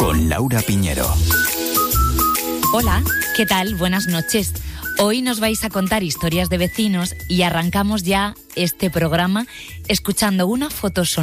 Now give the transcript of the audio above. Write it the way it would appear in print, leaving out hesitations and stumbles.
con Laura Piñero. Hola, ¿qué tal? Buenas noches. Hoy nos vais a contar historias de vecinos y arrancamos ya este programa escuchando una foto sonora